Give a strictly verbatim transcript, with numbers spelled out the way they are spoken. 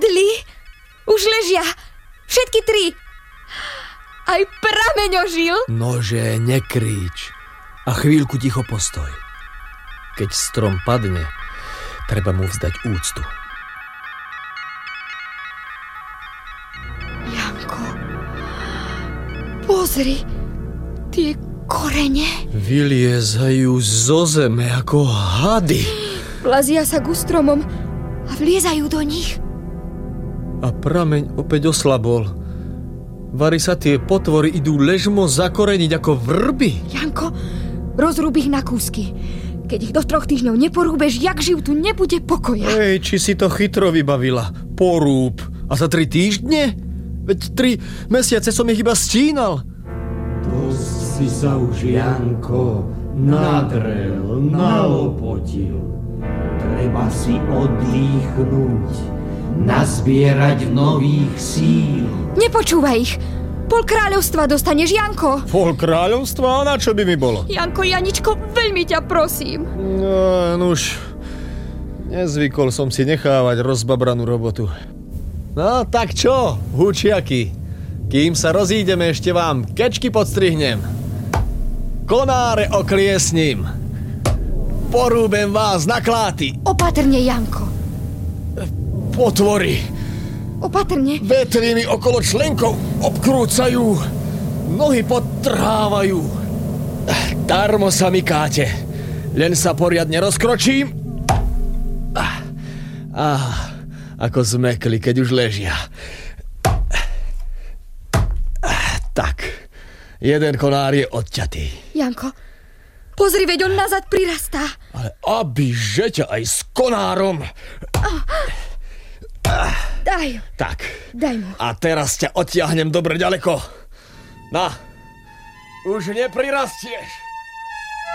Padli. Už ležia. Všetky tri. Aj prameň ožil. Nože, nekríč. A chvíľku ticho postoj. Keď strom padne, treba mu vzdať úctu. Janko, pozri, tie korene. Vyliezajú zo zeme ako hady. Plazia sa ku stromom a vliezajú do nich. A prameň opäť oslabol. Vari sa tie potvory idú ležmo zakoreniť ako vrby. Janko, rozrúb ich na kúsky. Keď ich do troch týždňov neporúbeš, jak živ, tu nebude pokoja. Ej, či si to chytro vybavila. Porúb. A za tri týždne? Veď tri mesiace som ich iba stínal. Dosť si sa už, Janko, nadrel, nalopotil. Treba si oddýchnuť, nazbierať nových síl. Nepočúvaj ich. Pol kráľovstva dostaneš, Janko. Pol kráľovstva? A na čo by mi bolo? Janko, Janičko, veľmi ťa prosím. No, nuž. Nezvykol som si nechávať rozbabranú robotu. No, tak čo, húčiaky? Kým sa rozídeme, ešte vám kečky podstrihnem. Konáre okliesním. Porúbem vás na kláty. Opatrne, Janko. Potvory. Opatrne. Vetry mi okolo členkov obkrúcajú. Nohy podtrhávajú. Darmo sa mi káte. Len sa poriadne rozkročím. Ah, ako zmekli, keď už ležia. Tak, jeden konár je odťatý. Janko, pozri, veď on nazad prirastá. Ale aby že ťa aj s konárom. Daj. Tak. Daj mu. A teraz ťa odtiahnem dobre ďaleko. Na, už neprirastieš.